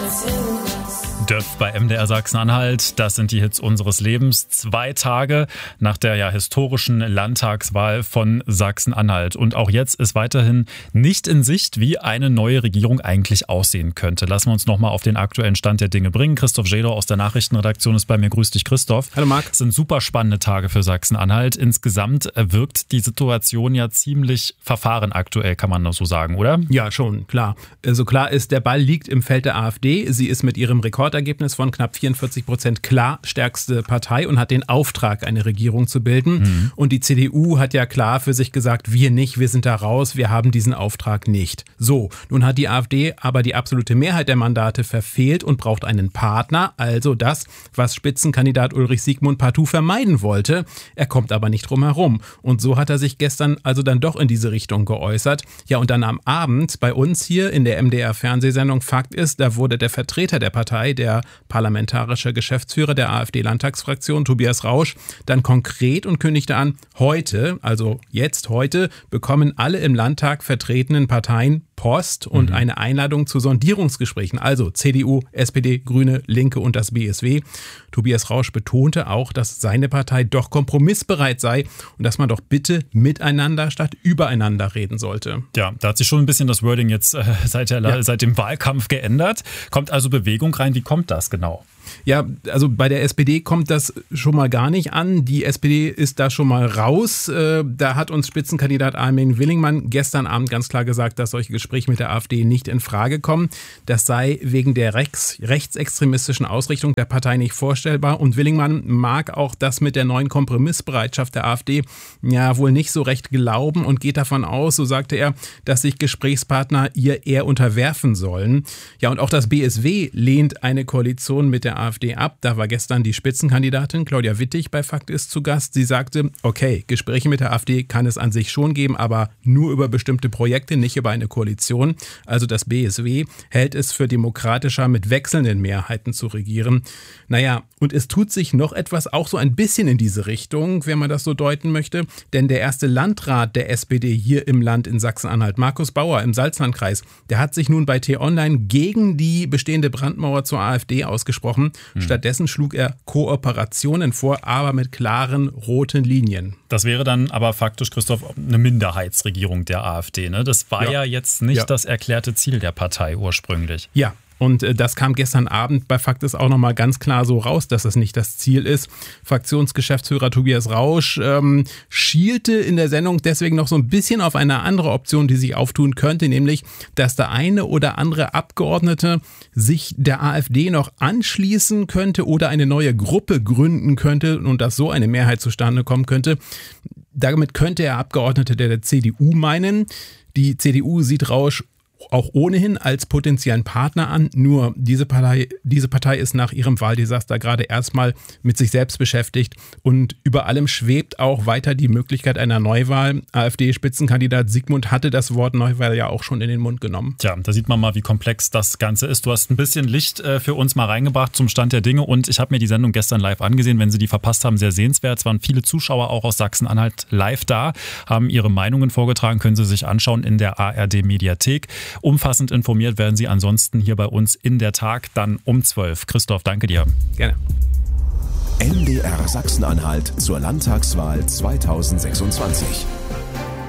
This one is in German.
Döff bei MDR Sachsen-Anhalt, das sind die Hits unseres Lebens. 2 Tage nach der historischen Landtagswahl von Sachsen-Anhalt. Und auch jetzt ist weiterhin nicht in Sicht, wie eine neue Regierung eigentlich aussehen könnte. Lassen wir uns nochmal auf den aktuellen Stand der Dinge bringen. Christoph Schäder aus der Nachrichtenredaktion ist bei mir. Grüß dich, Christoph. Hallo Marc. Es sind super spannende Tage für Sachsen-Anhalt. Insgesamt wirkt die Situation ja ziemlich verfahren aktuell, kann man das so sagen, oder? Ja, schon, klar. Also klar ist, der Ball liegt im Feld der AfD. Sie ist mit ihrem Rekordergebnis von knapp 44% klar stärkste Partei und hat den Auftrag, eine Regierung zu bilden. Und die CDU hat ja klar für sich gesagt, wir nicht, wir sind da raus, wir haben diesen Auftrag nicht. So, nun hat die AfD aber die absolute Mehrheit der Mandate verfehlt und braucht einen Partner, also das, was Spitzenkandidat Ulrich Siegmund partout vermeiden wollte. Er kommt aber nicht drum herum. Und so hat er sich gestern also dann doch in diese Richtung geäußert. Ja, und dann am Abend bei uns hier in der MDR-Fernsehsendung Fakt ist, da wurde der Vertreter der Partei, der parlamentarische Geschäftsführer der AfD-Landtagsfraktion, Tobias Rausch, dann konkret und kündigte an, heute, also jetzt heute, bekommen alle im Landtag vertretenen Parteien Post und eine Einladung zu Sondierungsgesprächen, also CDU, SPD, Grüne, Linke und das BSW. Tobias Rausch betonte auch, dass seine Partei doch kompromissbereit sei und dass man doch bitte miteinander statt übereinander reden sollte. Ja, da hat sich schon ein bisschen das Wording jetzt seit dem Wahlkampf geändert. Kommt also Bewegung rein? Wie kommt das genau? Ja, also bei der SPD kommt das schon mal gar nicht an. Die SPD ist da schon mal raus. Da hat uns Spitzenkandidat Armin Willingmann gestern Abend ganz klar gesagt, dass solche Gespräche mit der AfD nicht in Frage kommen. Das sei wegen der rechtsextremistischen Ausrichtung der Partei nicht vorstellbar. Und Willingmann mag auch das mit der neuen Kompromissbereitschaft der AfD ja wohl nicht so recht glauben und geht davon aus, so sagte er, dass sich Gesprächspartner ihr eher unterwerfen sollen. Ja, und auch das BSW lehnt eine Koalition mit der AfD ab. Da war gestern die Spitzenkandidatin Claudia Wittig bei Fakt ist zu Gast. Sie sagte, okay, Gespräche mit der AfD kann es an sich schon geben, aber nur über bestimmte Projekte, nicht über eine Koalition. Also das BSW hält es für demokratischer, mit wechselnden Mehrheiten zu regieren. Naja, und es tut sich noch etwas auch so ein bisschen in diese Richtung, wenn man das so deuten möchte, denn der erste Landrat der SPD hier im Land in Sachsen-Anhalt, Markus Bauer im Salzlandkreis, der hat sich nun bei T-Online gegen die bestehende Brandmauer zur AfD ausgesprochen. Stattdessen schlug er Kooperationen vor, aber mit klaren roten Linien. Das wäre dann aber faktisch, Christoph, eine Minderheitsregierung der AfD, ne? Das war ja jetzt nicht das erklärte Ziel der Partei ursprünglich. Ja. Und das kam gestern Abend bei Fakt ist auch nochmal ganz klar so raus, dass es nicht das Ziel ist. Fraktionsgeschäftsführer Tobias Rausch schielte in der Sendung deswegen noch so ein bisschen auf eine andere Option, die sich auftun könnte, nämlich, dass der eine oder andere Abgeordnete sich der AfD noch anschließen könnte oder eine neue Gruppe gründen könnte und dass so eine Mehrheit zustande kommen könnte. Damit könnte er Abgeordnete der CDU meinen. Die CDU sieht Rausch auch ohnehin als potenziellen Partner an. Nur diese Partei ist nach ihrem Wahldesaster gerade erstmal mit sich selbst beschäftigt und über allem schwebt auch weiter die Möglichkeit einer Neuwahl. AfD-Spitzenkandidat Siegmund hatte das Wort Neuwahl ja auch schon in den Mund genommen. Tja, da sieht man mal, wie komplex das Ganze ist. Du hast ein bisschen Licht für uns mal reingebracht zum Stand der Dinge und ich habe mir die Sendung gestern live angesehen. Wenn Sie die verpasst haben, sehr sehenswert. Es waren viele Zuschauer auch aus Sachsen-Anhalt live da, haben ihre Meinungen vorgetragen, können Sie sich anschauen in der ARD-Mediathek. Umfassend informiert werden Sie ansonsten hier bei uns in der Tag, dann um 12. Christoph, danke dir. Gerne. MDR Sachsen-Anhalt zur Landtagswahl 2026.